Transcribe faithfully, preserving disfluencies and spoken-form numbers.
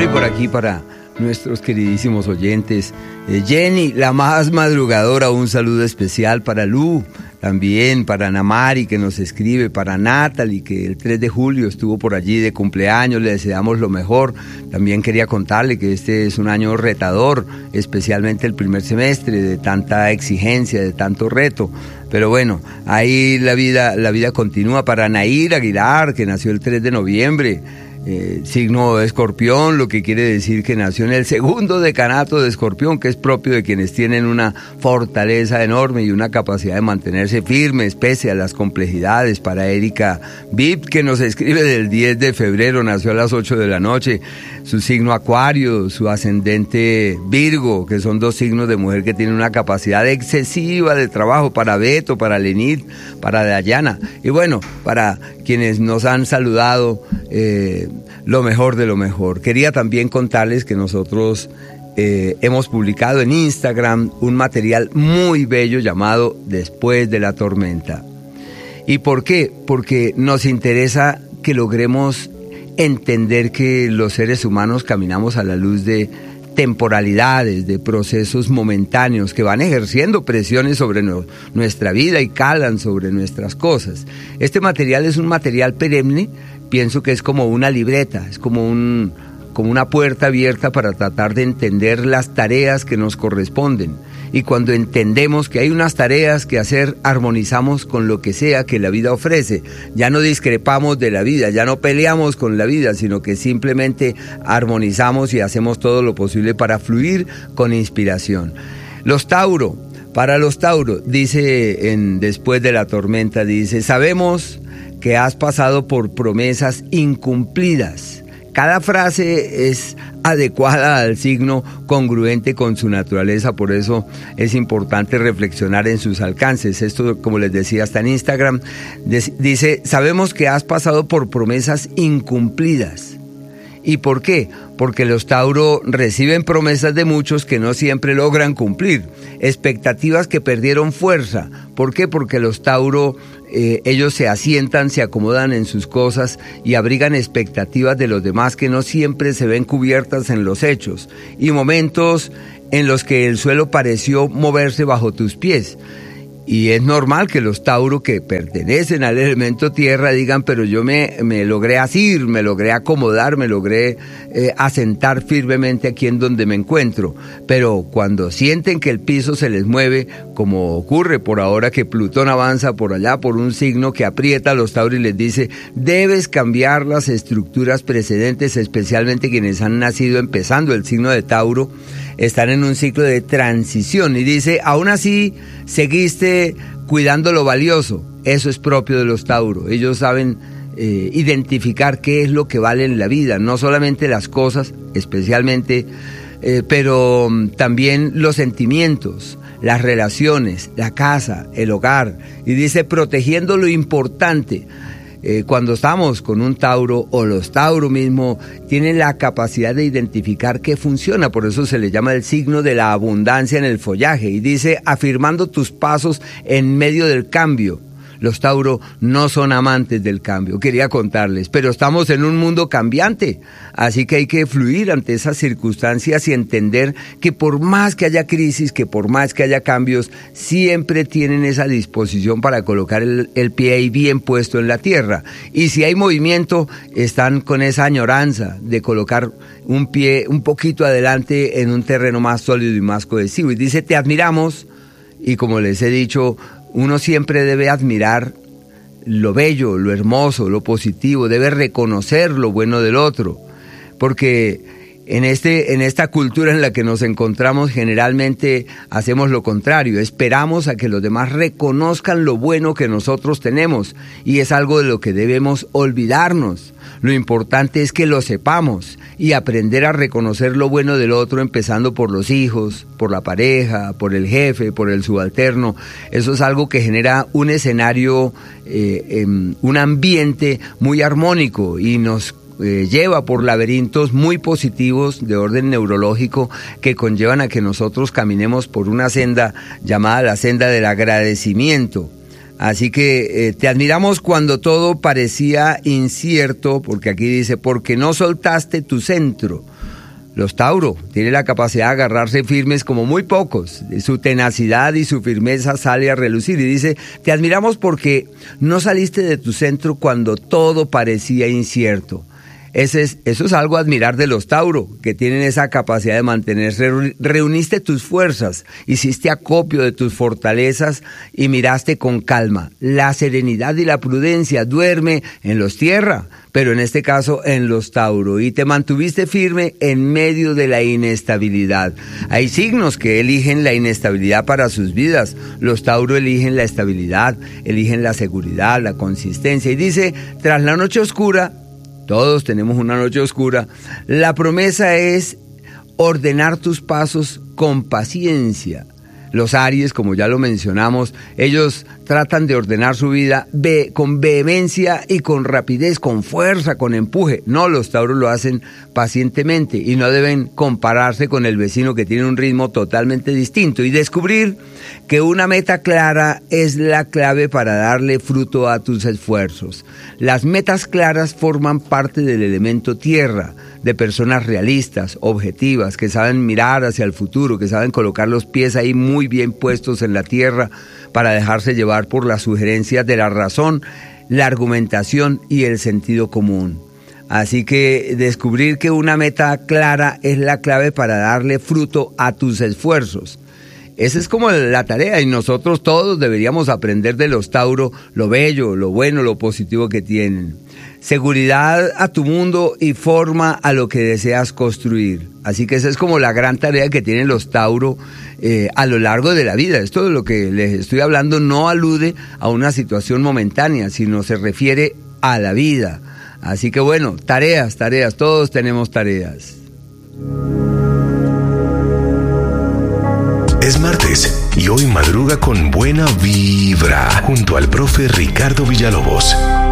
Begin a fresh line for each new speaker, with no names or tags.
hay por aquí para nuestros queridísimos oyentes? Eh, Jenny, la más madrugadora, un saludo especial para Lu, también para Namari, que nos escribe, para Natalie, que el tres de julio estuvo por allí de cumpleaños, le deseamos lo mejor. También quería contarle que este es un año retador, especialmente el primer semestre, de tanta exigencia, de tanto reto. Pero bueno, ahí la vida, la vida continúa. Para Nair Aguilar, que nació el tres de noviembre, Eh, signo de Escorpión, lo que quiere decir que nació en el segundo decanato de Escorpión, que es propio de quienes tienen una fortaleza enorme y una capacidad de mantenerse firmes pese a las complejidades. Para Erika Vip, que nos escribe del diez de febrero, nació a las ocho de la noche, su signo Acuario, su ascendente Virgo, que son dos signos de mujer que tienen una capacidad excesiva de trabajo. Para Beto, para Lenit, para Dayana, y bueno, para quienes nos han saludado, eh, lo mejor de lo mejor. Quería también contarles que nosotros eh, hemos publicado en Instagram un material muy bello llamado Después de la Tormenta. ¿Y por qué? Porque nos interesa que logremos entender que los seres humanos caminamos a la luz de temporalidades, de procesos momentáneos que van ejerciendo presiones sobre no, nuestra vida y calan sobre nuestras cosas. Este material es un material perenne. Pienso que es como una libreta, es como, un, como una puerta abierta para tratar de entender las tareas que nos corresponden. Y cuando entendemos que hay unas tareas que hacer, armonizamos con lo que sea que la vida ofrece. Ya no discrepamos de la vida, ya no peleamos con la vida, sino que simplemente armonizamos y hacemos todo lo posible para fluir con inspiración. Los Tauro, para los Tauro, dice en Después de la Tormenta, dice: sabemos que has pasado por promesas incumplidas. Cada frase es adecuada al signo, congruente con su naturaleza, por eso es importante reflexionar en sus alcances. Esto, como les decía, está en Instagram. Dice: sabemos que has pasado por promesas incumplidas. ¿Y por qué? Porque los Tauro reciben promesas de muchos que no siempre logran cumplir, expectativas que perdieron fuerza. ¿Por qué? Porque los Tauro, eh, ellos se asientan, se acomodan en sus cosas y abrigan expectativas de los demás que no siempre se ven cubiertas en los hechos, y momentos en los que el suelo pareció moverse bajo tus pies. Y es normal que los Tauro, que pertenecen al elemento tierra, digan: pero yo me, me logré asir, me logré acomodar, me logré eh, asentar firmemente aquí en donde me encuentro. Pero cuando sienten que el piso se les mueve, como ocurre por ahora que Plutón avanza por allá, por un signo que aprieta a los Tauro y les dice: debes cambiar las estructuras precedentes, especialmente quienes han nacido empezando el signo de Tauro, están en un ciclo de transición. Y dice: aún así, seguiste cuidando lo valioso. Eso es propio de los Tauro. Ellos saben eh, identificar qué es lo que vale en la vida, no solamente las cosas, especialmente, eh, pero también los sentimientos, las relaciones, la casa, el hogar. Y dice: protegiendo lo importante. Eh, cuando estamos con un Tauro, o los Tauro mismo tienen la capacidad de identificar qué funciona, por eso se le llama el signo de la abundancia en el follaje. Y dice: afirmando tus pasos en medio del cambio. Los Tauro no son amantes del cambio, quería contarles, pero estamos en un mundo cambiante, así que hay que fluir ante esas circunstancias y entender que por más que haya crisis, que por más que haya cambios, siempre tienen esa disposición para colocar el, el pie ahí bien puesto en la tierra. Y si hay movimiento, están con esa añoranza de colocar un pie un poquito adelante en un terreno más sólido y más cohesivo. Y dice: te admiramos, y como les he dicho, uno siempre debe admirar lo bello, lo hermoso, lo positivo, debe reconocer lo bueno del otro, porque en, este, en esta cultura en la que nos encontramos generalmente hacemos lo contrario, esperamos a que los demás reconozcan lo bueno que nosotros tenemos, y es algo de lo que debemos olvidarnos. Lo importante es que lo sepamos y aprender a reconocer lo bueno del otro, empezando por los hijos, por la pareja, por el jefe, por el subalterno. Eso es algo que genera un escenario, eh, eh, un ambiente muy armónico, y nos eh, lleva por laberintos muy positivos de orden neurológico que conllevan a que nosotros caminemos por una senda llamada la senda del agradecimiento. Así que eh, te admiramos cuando todo parecía incierto, porque aquí dice: porque no soltaste tu centro, Los Tauro tienen la capacidad de agarrarse firmes como muy pocos. Su tenacidad y su firmeza sale a relucir y dice, te admiramos porque no saliste de tu centro cuando todo parecía incierto. Ese es, eso es algo a admirar de los Tauro, que tienen esa capacidad de mantenerse. Reuniste tus fuerzas, hiciste acopio de tus fortalezas y miraste con calma. La serenidad y la prudencia duerme en los tierra, pero en este caso en los Tauro, y te mantuviste firme en medio de la inestabilidad. Hay signos que eligen la inestabilidad para sus vidas. Los Tauro eligen la estabilidad, eligen la seguridad, la consistencia, y dice, tras la noche oscura, todos tenemos una noche oscura, la promesa es ordenar tus pasos con paciencia. Los Aries, como ya lo mencionamos, ellos tratan de ordenar su vida ve, con vehemencia y con rapidez, con fuerza, con empuje. No, los Tauros lo hacen pacientemente y no deben compararse con el vecino que tiene un ritmo totalmente distinto. Y descubrir que una meta clara es la clave para darle fruto a tus esfuerzos. Las metas claras forman parte del elemento tierra, de personas realistas, objetivas, que saben mirar hacia el futuro, que saben colocar los pies ahí muy bien puestos en la tierra para dejarse llevar por las sugerencias de la razón, la argumentación y el sentido común. Así que descubrir que una meta clara es la clave para darle fruto a tus esfuerzos. Esa es como la tarea, y nosotros todos deberíamos aprender de los Tauro lo bello, lo bueno, lo positivo que tienen. Seguridad a tu mundo y forma a lo que deseas construir. Así que esa es como la gran tarea que tienen los Tauro eh, a lo largo de la vida. Esto de lo que les estoy hablando no alude a una situación momentánea, sino se refiere a la vida. Así que bueno, tareas, tareas, todos tenemos tareas.
Es martes y hoy madruga con buena vibra junto al profe Ricardo Villalobos.